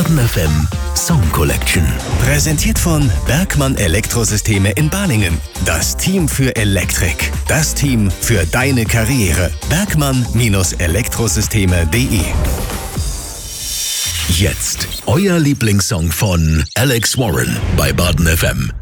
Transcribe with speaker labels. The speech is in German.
Speaker 1: Baden FM Song Collection. Präsentiert von Bergmann Elektrosysteme in Balingen. Das Team für Elektrik. Das Team für deine Karriere. Bergmann-Elektrosysteme.de. Jetzt euer Lieblingssong von Alex Warren bei Baden FM.